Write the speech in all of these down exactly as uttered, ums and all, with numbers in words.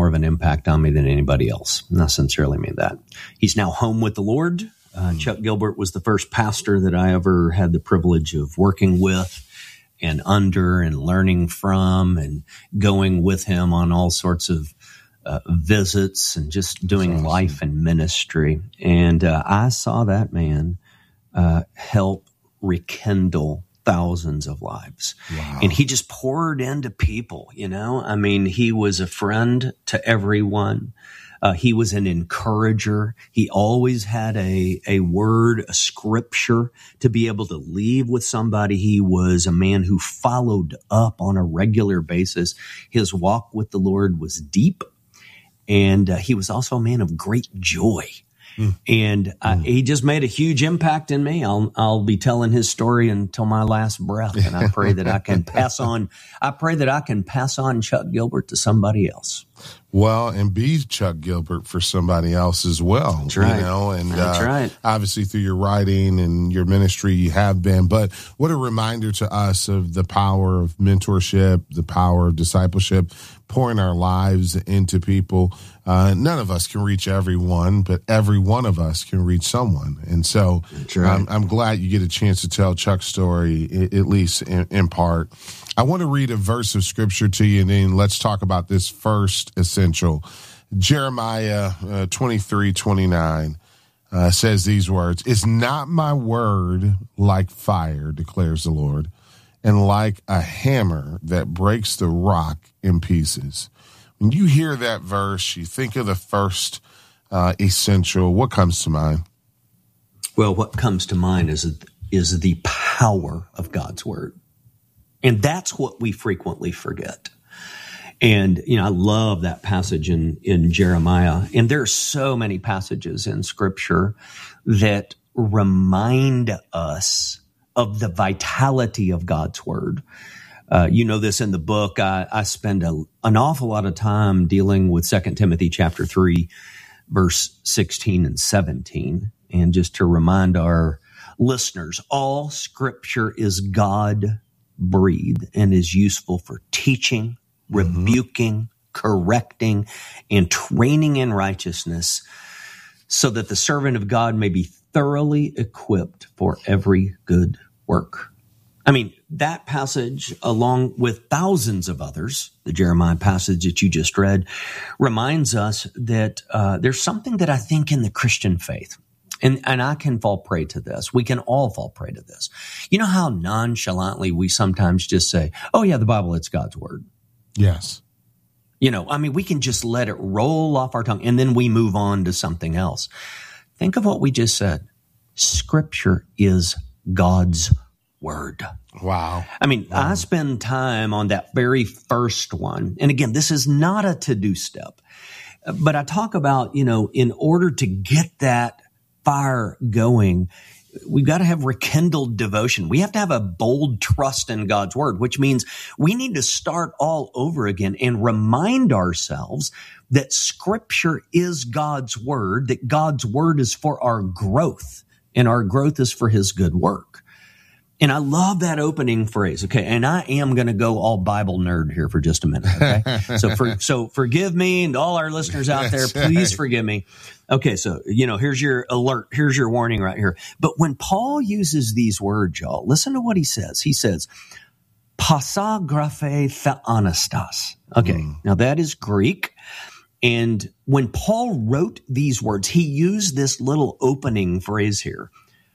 more of an impact on me than anybody else. And I sincerely mean that. He's now home with the Lord. Uh, Chuck Gilbert was the first pastor that I ever had the privilege of working with and under and learning from and going with him on all sorts of uh, visits and just doing awesome. life and ministry. And uh, I saw that man uh, help rekindle thousands of lives. Wow. And he just poured into people, you know. I mean, he was a friend to everyone. Uh, he was an encourager. He always had a, a word, a scripture to be able to leave with somebody. He was a man who followed up on a regular basis. His walk with the Lord was deep, and uh, he was also a man of great joy. Mm. And uh, mm. he just made a huge impact in me. I'll I'll be telling his story until my last breath, and I pray that I can pass on. I pray that I can pass on Chuck Gilbert to somebody else. Well, and be Chuck Gilbert for somebody else as well. That's right. You know, and That's uh, right. obviously through your writing and your ministry, you have been. But what a reminder to us of the power of mentorship, the power of discipleship, pouring our lives into people. Uh, none of us can reach everyone, but every one of us can reach someone. And so right. I'm, I'm glad you get a chance to tell Chuck's story, at least in, in part. I want to read a verse of scripture to you, and then let's talk about this first essential. Jeremiah uh, twenty-three twenty-nine uh, says these words, "Is not my word like fire, declares the Lord, and like a hammer that breaks the rock in pieces?" When you hear that verse, you think of the first uh, essential. What comes to mind? Well, what comes to mind is is the power of God's word. And that's what we frequently forget. And, you know, I love that passage in, in Jeremiah. And there are so many passages in Scripture that remind us of the vitality of God's word. Uh, you know this in the book. I, I spend a, an awful lot of time dealing with Second Timothy chapter three, verse sixteen and seventeen. And just to remind our listeners, all Scripture is God breathed and is useful for teaching, rebuking, mm-hmm. correcting, and training in righteousness, so that the servant of God may be thoroughly equipped for every good work. I mean, that passage, along with thousands of others, the Jeremiah passage that you just read, reminds us that uh, there's something that I think in the Christian faith, And and I can fall prey to this. We can all fall prey to this. You know how nonchalantly we sometimes just say, oh, yeah, the Bible, it's God's word. Yes. You know, I mean, we can just let it roll off our tongue, and then we move on to something else. Think of what we just said. Scripture is God's word. Wow. I mean, wow. I spend time on that very first one. And again, this is not a to-do step. But I talk about, you know, in order to get that fire going, we've got to have rekindled devotion. We have to have a bold trust in God's word, which means we need to start all over again and remind ourselves that Scripture is God's word, that God's word is for our growth, and our growth is for His good work. And I love that opening phrase. Okay. And I am going to go all Bible nerd here for just a minute. Okay. so for, so forgive me, and all our listeners out there, please forgive me. Okay. So, you know, here's your alert. Here's your warning right here. But when Paul uses these words, y'all, listen to what he says. He says, pasa graphe theanastas. Okay. Mm. Now that is Greek. And when Paul wrote these words, he used this little opening phrase here.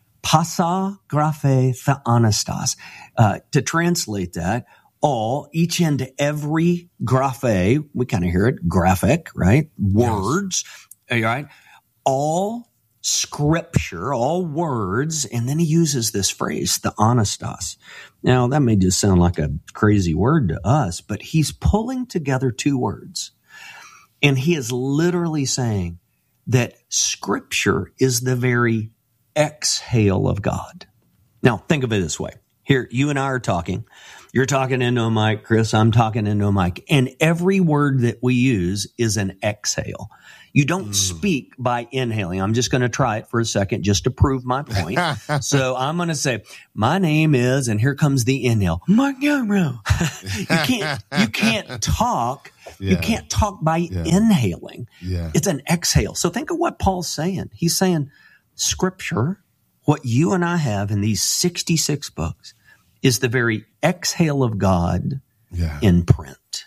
Pasa graphe theanastas. Uh, to translate that, all, each and every graphe, we kind of hear it, graphic, right? Words, yes. Right? All Scripture, all words, and then he uses this phrase, theanastas. Now, that may just sound like a crazy word to us, but he's pulling together two words. And he is literally saying that Scripture is the very exhale of God. Now, think of it this way. Here, you and I are talking. You're talking into a mic, Chris. I'm talking into a mic. And every word that we use is an exhale. You don't mm. speak by inhaling. I'm just going to try it for a second just to prove my point. So I'm going to say, my name is, and here comes the inhale. Mark Yarbrough. you can't, you can't talk. Yeah. You can't talk by yeah. inhaling. Yeah. It's an exhale. So think of what Paul's saying. He's saying Scripture, what you and I have in these sixty-six books, is the very exhale of God yeah. in print.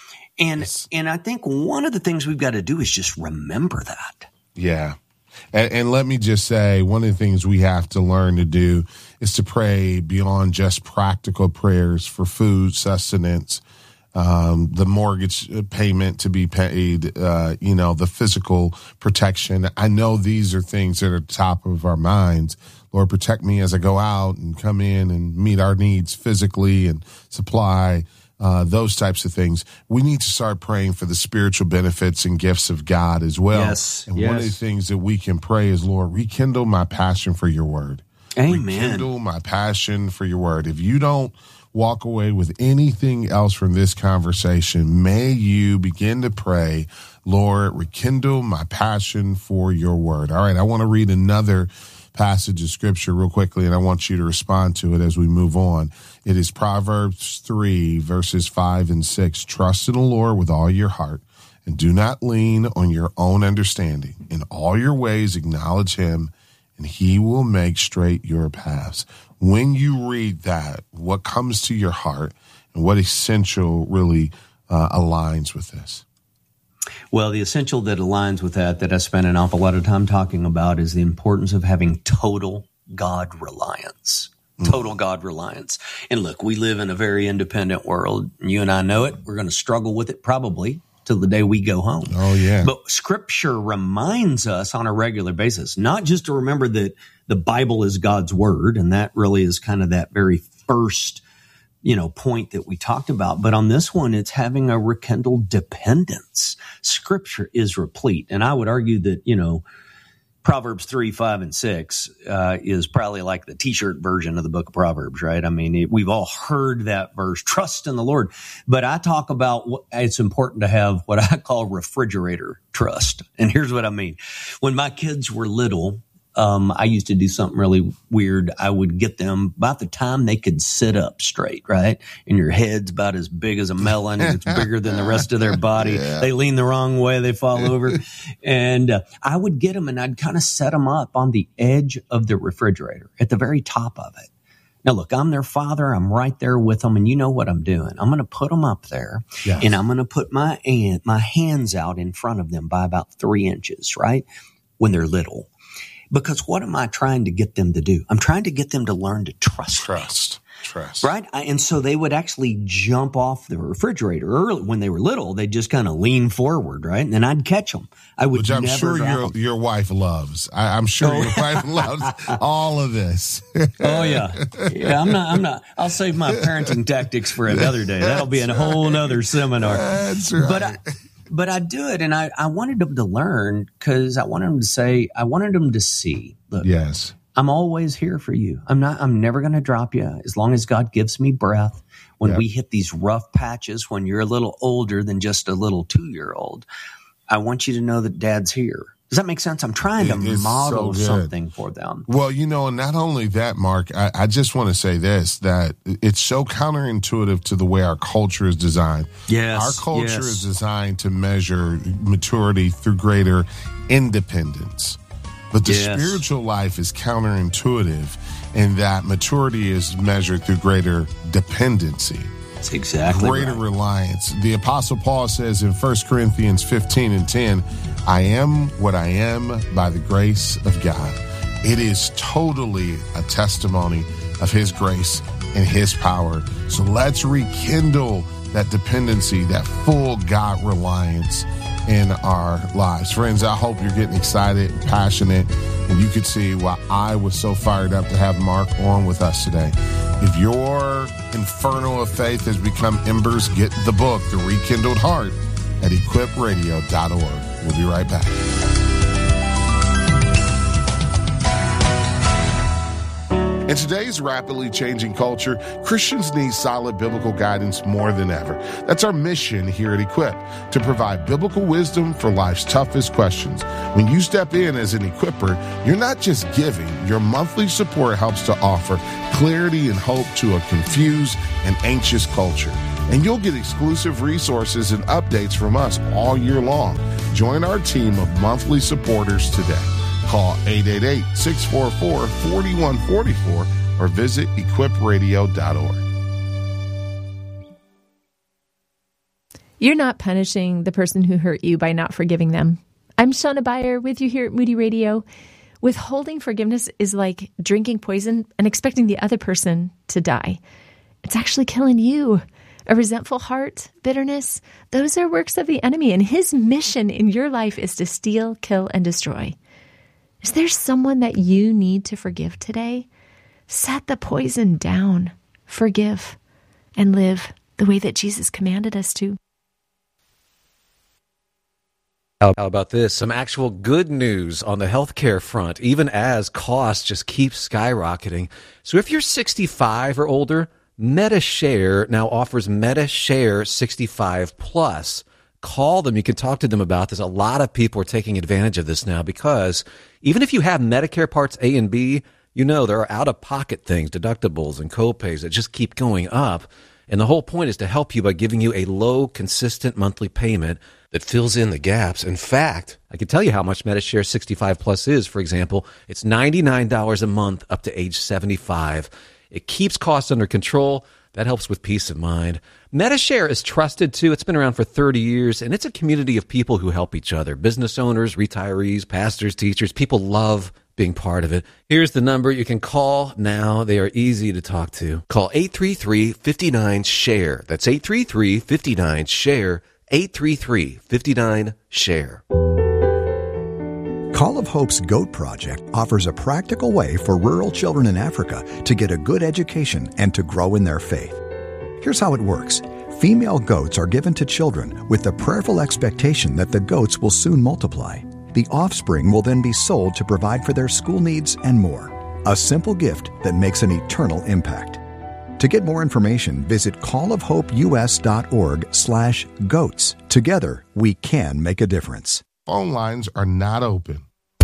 And yes. and I think one of the things we've got to do is just remember that. Yeah. And, and let me just say, one of the things we have to learn to do is to pray beyond just practical prayers for food, sustenance, um, the mortgage payment to be paid, uh, you know, the physical protection. I know these are things that are top of our minds. Lord, protect me as I go out and come in and meet our needs physically and supply uh, those types of things. We need to start praying for the spiritual benefits and gifts of God as well. Yes, and yes. one of the things that we can pray is, Lord, rekindle my passion for your word. Amen. Rekindle my passion for your word. If you don't walk away with anything else from this conversation, may you begin to pray, Lord, rekindle my passion for your word. All right, I want to read another passage of scripture real quickly, and I want you to respond to it as we move on. It is Proverbs three, verses five and six. Trust in the Lord with all your heart, and do not lean on your own understanding. In all your ways acknowledge him, and he will make straight your paths. When you read that, what comes to your heart, and what essential really uh, aligns with this? Well, the essential that aligns with that, that I spent an awful lot of time talking about, is the importance of having total God reliance. Total mm. God reliance. And look, we live in a very independent world. You and I know it. We're going to struggle with it probably till the day we go home. Oh, yeah. But Scripture reminds us on a regular basis, not just to remember that the Bible is God's word, and that really is kind of that very first you know, point that we talked about. But on this one, it's having a rekindled dependence. Scripture is replete. And I would argue that, you know, Proverbs three, five, and six uh, is probably like the T-shirt version of the book of Proverbs, right? I mean, it, we've all heard that verse, trust in the Lord. But I talk about what, it's important to have what I call refrigerator trust. And here's what I mean. When my kids were little, Um, I used to do something really weird. I would get them about the time they could sit up straight, right? And your head's about as big as a melon. And it's bigger than the rest of their body. Yeah. They lean the wrong way. They fall over. And uh, I would get them and I'd kind of set them up on the edge of the refrigerator at the very top of it. Now, look, I'm their father. I'm right there with them. And you know what I'm doing. I'm going to put them up there. Yes. And I'm going to put my, hand, my hands out in front of them by about three inches, right? When they're little. Because what am I trying to get them to do? I'm trying to get them to learn to trust. Trust. Trust. Right? I, and so they would actually jump off the refrigerator early. When they were little, they'd just kind of lean forward, right? And then I'd catch them. I would Which I'm never sure your, them. your wife loves. I, I'm sure oh. your wife loves all of this. Oh, yeah. Yeah, I'm not, I'm not, I'll save my parenting tactics for another day. That'll be a whole nother seminar. That's right. But I, But I do it, and I, I wanted them to learn because I wanted them to say, I wanted them to see, look, yes, I'm always here for you. I'm not, I'm never going to drop you as long as God gives me breath. When yep. we hit these rough patches, when you're a little older than just a little two-year-old, I want you to know that Dad's here. Does that make sense? I'm trying to model so something for them. Well, you know, and not only that, Mark, I, I just want to say this, that it's so counterintuitive to the way our culture is designed. Yes. Our culture yes. is designed to measure maturity through greater independence. But the yes. spiritual life is counterintuitive in that maturity is measured through greater dependency. That's exactly Greater right. reliance. The Apostle Paul says in First Corinthians fifteen and ten, I am what I am by the grace of God. It is totally a testimony of his grace and his power. So let's rekindle that dependency, that full God reliance in our lives. Friends, I hope you're getting excited and passionate, and you could see why I was so fired up to have Mark on with us today. If your inferno of faith has become embers, get the book, The Rekindled Heart, at equip radio dot org. We'll be right back. In today's rapidly changing culture, Christians need solid biblical guidance more than ever. That's our mission here at Equip, to provide biblical wisdom for life's toughest questions. When you step in as an equipper, you're not just giving. Your monthly support helps to offer clarity and hope to a confused and anxious culture. And you'll get exclusive resources and updates from us all year long. Join our team of monthly supporters today. Call eight eight eight, six four four, four one four four or visit equip radio dot org. You're not punishing the person who hurt you by not forgiving them. I'm Shauna Beyer with you here at Moody Radio. Withholding forgiveness is like drinking poison and expecting the other person to die. It's actually killing you. A resentful heart, bitterness, those are works of the enemy, and his mission in your life is to steal, kill, and destroy. Is there someone that you need to forgive today? Set the poison down, forgive, and live the way that Jesus commanded us to. How about this? Some actual good news on the healthcare front, even as costs just keep skyrocketing. So if you're sixty-five or older, MediShare now offers MediShare sixty-five plus. Call them. You can talk to them about this. A lot of people are taking advantage of this now because even if you have Medicare Parts A and B, you know there are out-of-pocket things, deductibles and copays that just keep going up. And the whole point is to help you by giving you a low, consistent monthly payment that fills in the gaps. In fact, I can tell you how much MediShare sixty-five plus is. For example, it's ninety-nine dollars a month up to age seventy-five. It keeps costs under control. That helps with peace of mind. MediShare is trusted, too. It's been around for thirty years, and it's a community of people who help each other. Business owners, retirees, pastors, teachers. People love being part of it. Here's the number you can call now. They are easy to talk to. Call eight three three, five nine, SHARE. That's eight three three, five nine, SHARE. eight three three, five nine, SHARE. Call of Hope's GOAT Project offers a practical way for rural children in Africa to get a good education and to grow in their faith. Here's how it works. Female goats are given to children with the prayerful expectation that the goats will soon multiply. The offspring will then be sold to provide for their school needs and more. A simple gift that makes an eternal impact. To get more information, visit callofhopeus.org slash goats. Together, we can make a difference. Phone lines are not open.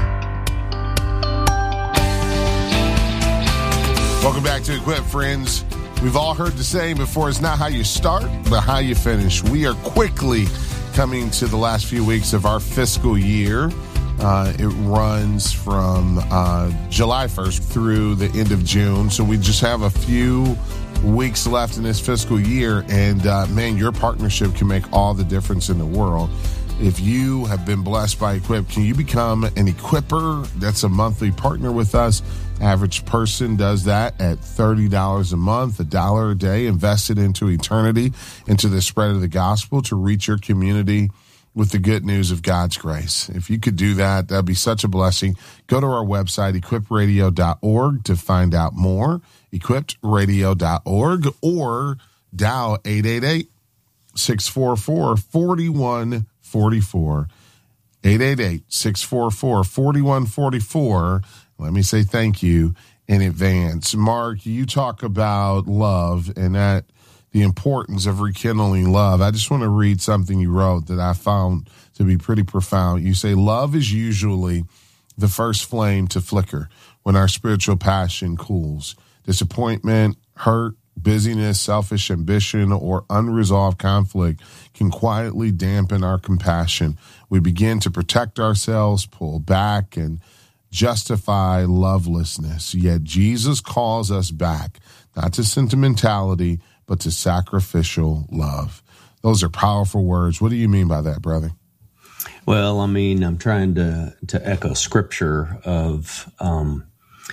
Welcome back to Equip, friends. We've all heard the saying before, it's not how you start, but how you finish. We are quickly coming to the last few weeks of our fiscal year. Uh, it runs from uh, July first through the end of June. So we just have a few weeks left in this fiscal year. And, uh, man, your partnership can make all the difference in the world. If you have been blessed by Equip, can you become an equipper? That's a monthly partner with us. Average person does that at thirty dollars a month, a dollar a day, invested into eternity, into the spread of the gospel to reach your community with the good news of God's grace. If you could do that, that'd be such a blessing. Go to our website, equip radio dot org, to find out more, equipped radio dot org, or dial eight eight eight, six four four, four one four four, eight eight eight, six four four, four one four four. Let me say thank you in advance. Mark, you talk about love and that the importance of rekindling love. I just want to read something you wrote that I found to be pretty profound. You say, love is usually the first flame to flicker when our spiritual passion cools. Disappointment, hurt, busyness, selfish ambition, or unresolved conflict can quietly dampen our compassion. We begin to protect ourselves, pull back, and justify lovelessness. Yet Jesus calls us back, not to sentimentality, but to sacrificial love. Those are powerful words. What do you mean by that, brother? Well, I mean, I'm trying to, to echo scripture of, um,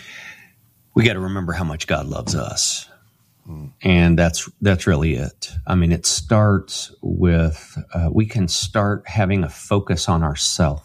we got to remember how much God loves us. And that's that's really it. I mean, it starts with, uh, we can start having a focus on ourselves.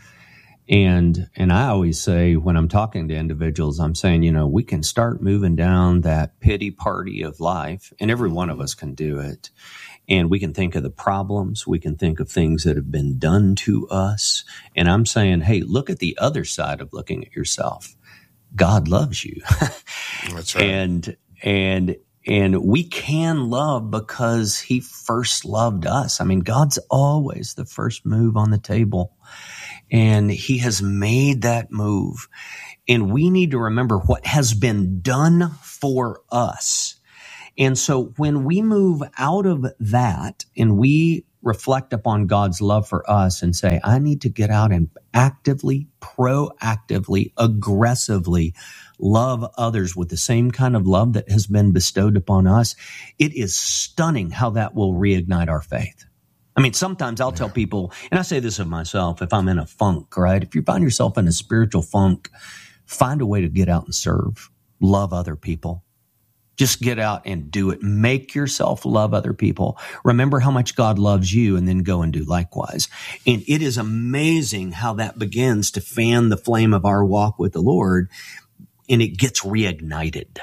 And and I always say when I'm talking to individuals, I'm saying, you know, we can start moving down that pity party of life, and every one of us can do it. And we can think of the problems. We can think of things that have been done to us. And I'm saying, hey, look at the other side of looking at yourself. God loves you. That's right. And, and, and we can love because he first loved us. I mean, God's always the first move on the table, and he has made that move. And we need to remember what has been done for us. And so when we move out of that and we reflect upon God's love for us and say, I need to get out and actively, proactively, aggressively love others with the same kind of love that has been bestowed upon us, it is stunning how that will reignite our faith. I mean, sometimes I'll tell people, and I say this of myself, if I'm in a funk, right? If you find yourself in a spiritual funk, find a way to get out and serve, love other people. Just get out and do it. Make yourself love other people. Remember how much God loves you, and then go and do likewise. And it is amazing how that begins to fan the flame of our walk with the Lord, and it gets reignited.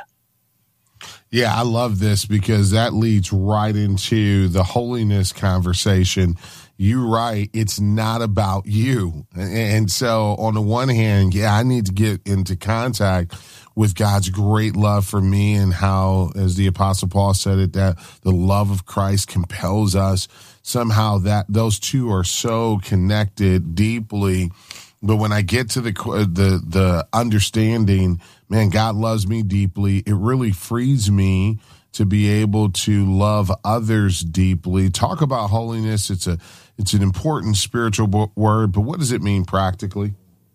Yeah, I love this because that leads right into the holiness conversation. You're right. It's not about you. And so on the one hand, yeah, I need to get into contact with God's great love for me, and how, as the Apostle Paul said it, that the love of Christ compels us. Somehow that those two are so connected deeply. But when I get to the the the understanding, man, God loves me deeply, it really frees me to be able to love others deeply. Talk about holiness. It's a it's an important spiritual word, but what does it mean practically?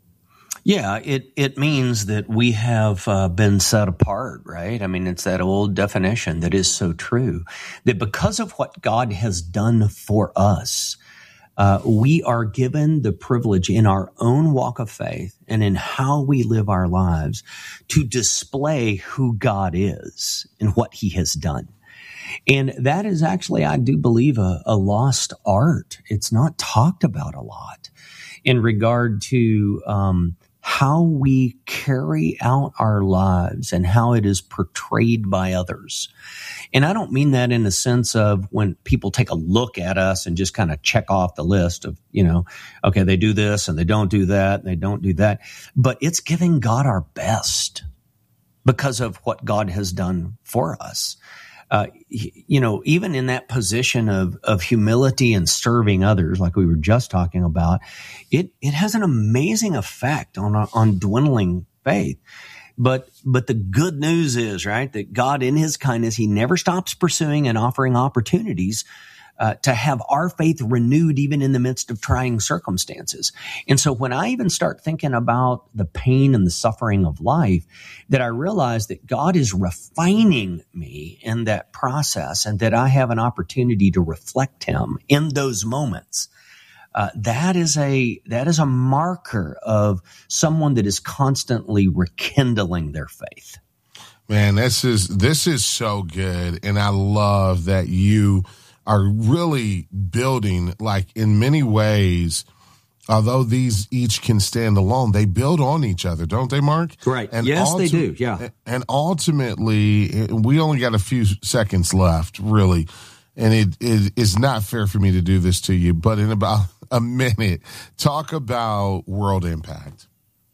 Yeah, it, it means that we have uh, been set apart, right? I mean, it's that old definition that is so true, that because of what God has done for us, uh, we are given the privilege in our own walk of faith and in how we live our lives to display who God is and what he has done. And that is actually, I do believe, a, a lost art. It's not talked about a lot in regard to um how we carry out our lives and how it is portrayed by others. And I don't mean that in the sense of when people take a look at us and just kind of check off the list of, you know, okay, they do this and they don't do that and they don't do that. But it's giving God our best because of what God has done for us. Uh, you know, even in that position of, of humility and serving others, like we were just talking about, it, it has an amazing effect on, on dwindling faith. But, but the good news is, right, that God in his kindness, he never stops pursuing and offering opportunities Uh, to have our faith renewed even in the midst of trying circumstances. And so when I even start thinking about the pain and the suffering of life, that I realize that God is refining me in that process and that I have an opportunity to reflect him in those moments. Uh, that is a, that is a marker of someone that is constantly rekindling their faith. Man, this is, this is so good. And I love that you are really building, like, in many ways, although these each can stand alone, they build on each other, don't they, Mark? Right. And yes, ulti- they do. Yeah. And ultimately, we only got a few seconds left, really. And it, it is not fair for me to do this to you, but in about a minute, talk about world impact.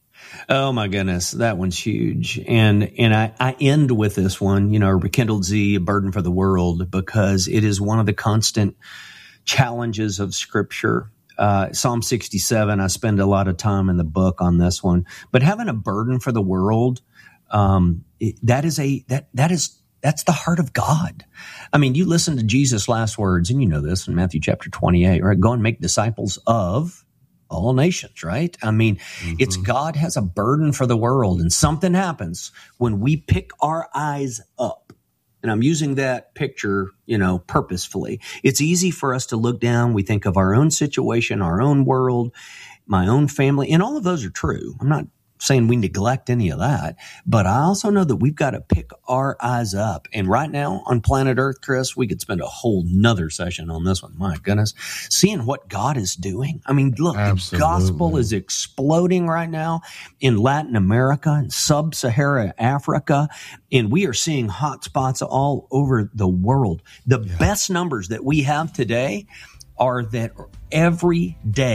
Oh my goodness, that one's huge. And and I, I end with this one, you know, Rekindled Z, a burden for the world, because it is one of the constant challenges of Scripture. Uh, Psalm sixty-seven, I spend a lot of time in the book on this one. But having a burden for the world, um, it, that is a that that is that's the heart of God. I mean, you listen to Jesus' last words, and you know this in Matthew chapter twenty-eight, right? Go and make disciples of all nations, right? I mean, mm-hmm. It's God has a burden for the world, and something happens when we pick our eyes up. And I'm using that picture, you know, purposefully. It's easy for us to look down. We think of our own situation, our own world, my own family, and all of those are true. I'm not saying we neglect any of that, but I also know that we've got to pick our eyes up. And right now on planet Earth, Chris, we could spend a whole nother session on this one. My goodness, seeing what God is doing. I mean, look, Absolutely. The gospel is exploding right now in Latin America and sub-Saharan Africa, and we are seeing hot spots all over the world. The yeah. best numbers that we have today are that every day,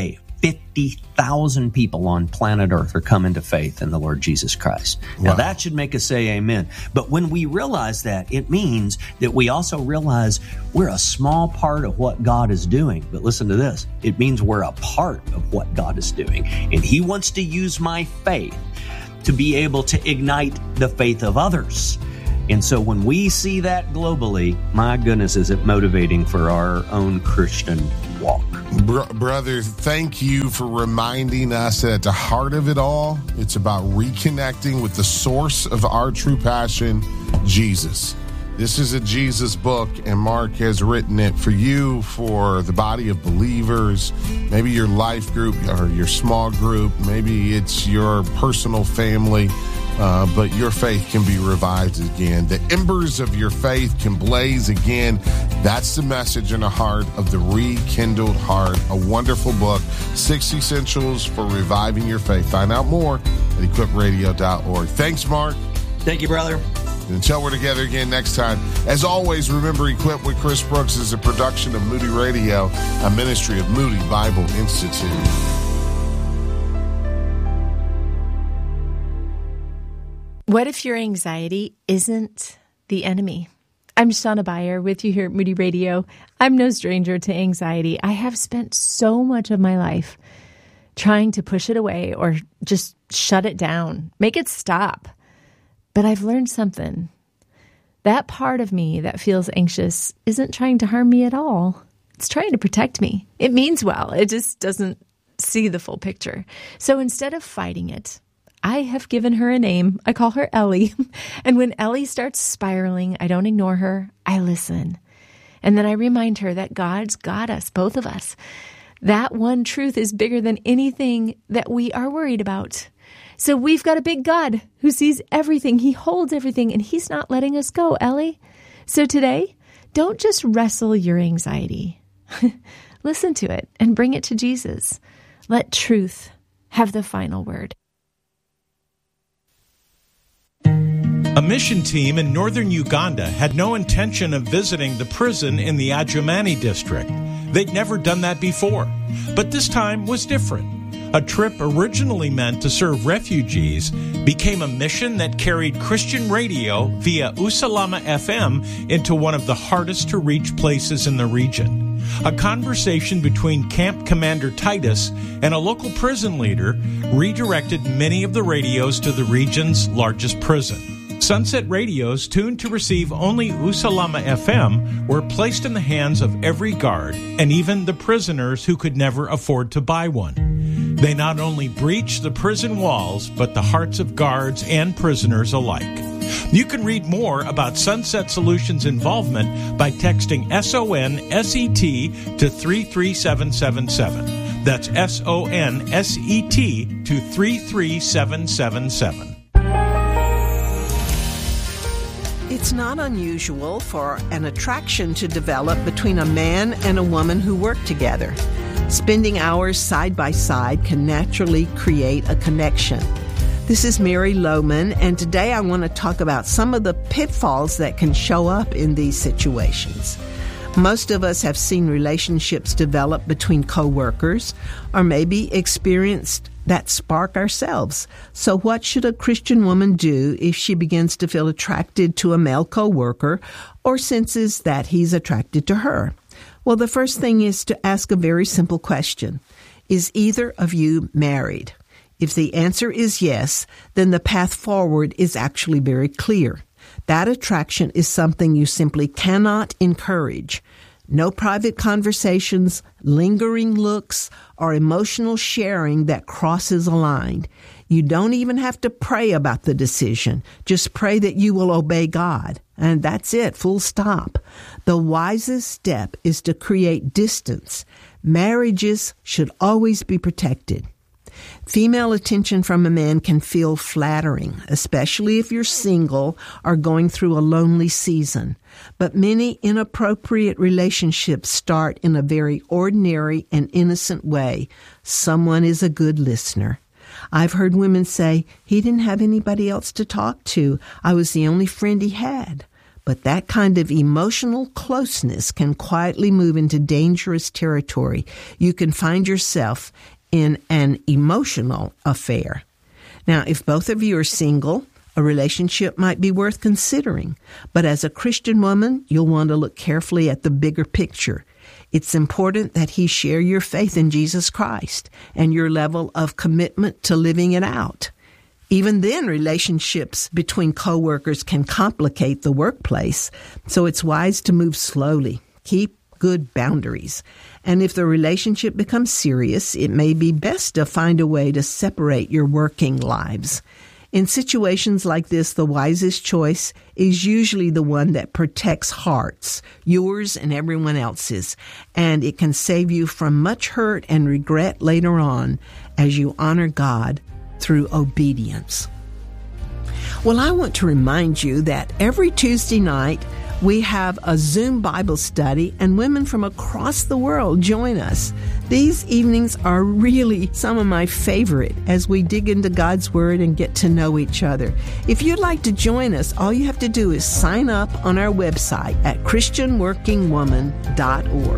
fifty thousand people on planet Earth are coming to faith in the Lord Jesus Christ. Wow. Now that should make us say amen. But when we realize that, it means that we also realize we're a small part of what God is doing. But listen to this. It means we're a part of what God is doing. And He wants to use my faith to be able to ignite the faith of others. And so when we see that globally, my goodness, is it motivating for our own Christian walk. Bro- brother, thank you for reminding us that at the heart of it all, it's about reconnecting with the source of our true passion, Jesus. This is a Jesus book, and Mark has written it for you, for the body of believers, maybe your life group or your small group, maybe it's your personal family, uh, but your faith can be revived again. The embers of your faith can blaze again. That's the message in the heart of the Rekindled Heart, a wonderful book, Six Essentials for Reviving Your Faith. Find out more at equip radio dot org. Thanks, Mark. Thank you, brother. Until we're together again next time, as always, remember, Equip with Chris Brooks is a production of Moody Radio, a ministry of Moody Bible Institute. What if your anxiety isn't the enemy? I'm Shauna Beyer with you here at Moody Radio. I'm no stranger to anxiety. I have spent so much of my life trying to push it away or just shut it down, make it stop. But I've learned something. That part of me that feels anxious isn't trying to harm me at all. It's trying to protect me. It means well. It just doesn't see the full picture. So instead of fighting it, I have given her a name. I call her Ellie. And when Ellie starts spiraling, I don't ignore her. I listen. And then I remind her that God's got us, both of us. That one truth is bigger than anything that we are worried about. So we've got a big God who sees everything. He holds everything, and He's not letting us go, Ellie. So today, don't just wrestle your anxiety. Listen to it and bring it to Jesus. Let truth have the final word. A mission team in northern Uganda had no intention of visiting the prison in the Adjumani district. They'd never done that before, but this time was different. A trip originally meant to serve refugees became a mission that carried Christian radio via Usalama F M into one of the hardest to reach places in the region. A conversation between Camp Commander Titus and a local prison leader redirected many of the radios to the region's largest prison. Sunset radios tuned to receive only Usalama F M were placed in the hands of every guard and even the prisoners who could never afford to buy one. They not only breached the prison walls, but the hearts of guards and prisoners alike. You can read more about Sunset Solutions' involvement by texting S O N S E T to three three seven seven seven. That's S O N S E T to three three seven seven seven. It's not unusual for an attraction to develop between a man and a woman who work together. Spending hours side by side can naturally create a connection. This is Mary Lohman, and today I want to talk about some of the pitfalls that can show up in these situations. Most of us have seen relationships develop between coworkers, or maybe experienced that spark ourselves. So what should a Christian woman do if she begins to feel attracted to a male coworker or senses that he's attracted to her? Well, the first thing is to ask a very simple question. Is either of you married? If the answer is yes, then the path forward is actually very clear. That attraction is something you simply cannot encourage. No private conversations, lingering looks, or emotional sharing that crosses a line. You don't even have to pray about the decision. Just pray that you will obey God. And that's it, full stop. The wisest step is to create distance. Marriages should always be protected. Female attention from a man can feel flattering, especially if you're single or going through a lonely season. But many inappropriate relationships start in a very ordinary and innocent way. Someone is a good listener. I've heard women say, he didn't have anybody else to talk to. I was the only friend he had. But that kind of emotional closeness can quietly move into dangerous territory. You can find yourself in an emotional affair. Now, if both of you are single, a relationship might be worth considering. But as a Christian woman, you'll want to look carefully at the bigger picture. It's important that he share your faith in Jesus Christ and your level of commitment to living it out. Even then, relationships between coworkers can complicate the workplace, so it's wise to move slowly. Keep good boundaries. And if the relationship becomes serious, it may be best to find a way to separate your working lives. In situations like this, the wisest choice is usually the one that protects hearts, yours and everyone else's, and it can save you from much hurt and regret later on as you honor God through obedience. Well, I want to remind you that every Tuesday night, we have a Zoom Bible study, and women from across the world join us. These evenings are really some of my favorite as we dig into God's Word and get to know each other. If you'd like to join us, all you have to do is sign up on our website at Christian Working Woman dot org.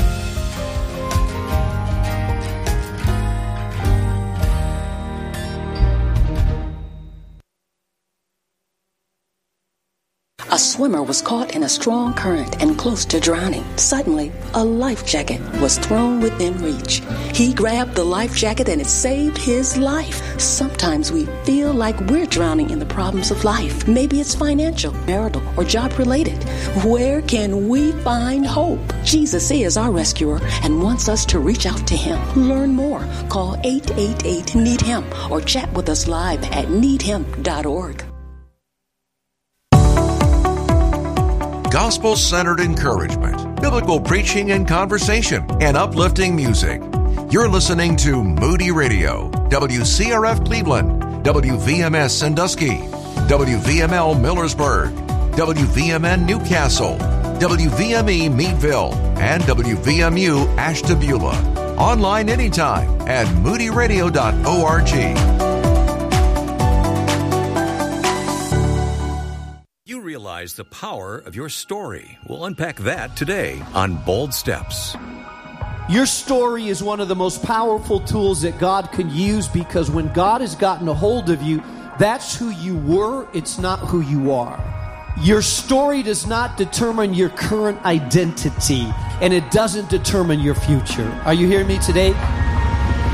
A swimmer was caught in a strong current and close to drowning. Suddenly, a life jacket was thrown within reach. He grabbed the life jacket and it saved his life. Sometimes we feel like we're drowning in the problems of life. Maybe it's financial, marital, or job-related. Where can we find hope? Jesus is our rescuer and wants us to reach out to him. Learn more. Call eight eight eight, need him or chat with us live at need him dot org. Gospel-centered encouragement, biblical preaching and conversation, and uplifting music. You're listening to Moody Radio, W C R F Cleveland, W V M S Sandusky, W V M L Millersburg, W V M N Newcastle, W V M E Meadville, and W V M U Ashtabula. Online anytime at moody radio dot org. Realize the power of your story. We'll unpack that today on Bold Steps. Your story is one of the most powerful tools that God can use, because when God has gotten a hold of you, that's who you were, it's not who you are. Your story does not determine your current identity, and it doesn't determine your future. Are you hearing me today?